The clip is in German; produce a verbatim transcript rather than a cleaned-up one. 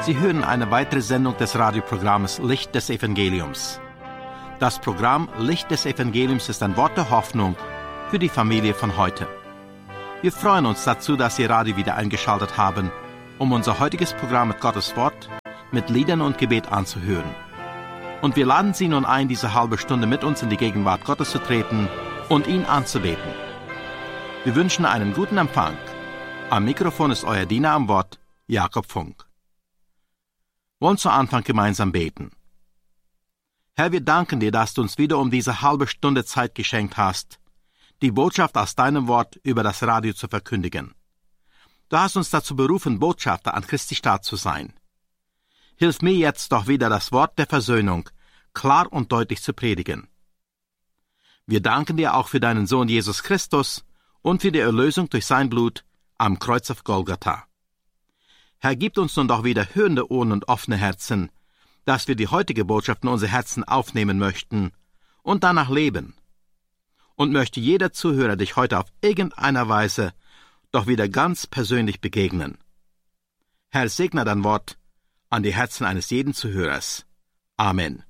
Sie hören eine weitere Sendung des Radioprogramms Licht des Evangeliums. Das Programm Licht des Evangeliums ist ein Wort der Hoffnung für die Familie von heute. Wir freuen uns dazu, dass Sie Radio wieder eingeschaltet haben, um unser heutiges Programm mit Gottes Wort, mit Liedern und Gebet anzuhören. Und wir laden Sie nun ein, diese halbe Stunde mit uns in die Gegenwart Gottes zu treten und ihn anzubeten. Wir wünschen einen guten Empfang. Am Mikrofon ist euer Diener am Wort, Jakob Funk. Wollen zu Anfang gemeinsam beten. Herr, wir danken dir, dass du uns wieder um diese halbe Stunde Zeit geschenkt hast, die Botschaft aus deinem Wort über das Radio zu verkündigen. Du hast uns dazu berufen, Botschafter an Christi Staat zu sein. Hilf mir jetzt doch wieder, das Wort der Versöhnung klar und deutlich zu predigen. Wir danken dir auch für deinen Sohn Jesus Christus und für die Erlösung durch sein Blut am Kreuz auf Golgatha. Herr, gib uns nun doch wieder hörende Ohren und offene Herzen, dass wir die heutige Botschaft in unsere Herzen aufnehmen möchten und danach leben. Und möchte jeder Zuhörer dich heute auf irgendeiner Weise doch wieder ganz persönlich begegnen. Herr, segne dein Wort an die Herzen eines jeden Zuhörers. Amen.